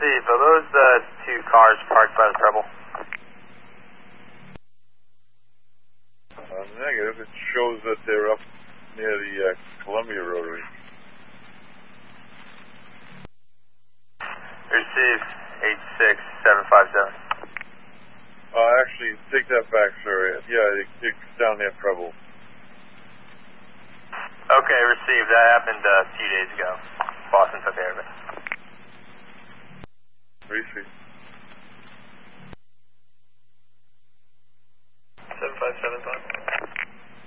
received. Are those two cars parked by the Preble? Negative. It shows that they're up near the Columbia Rotary. Received. 86757. Actually, take that back, sir. Yeah, it's down near Preble. Okay, received. That happened a few days ago. Boston took care of it. Received.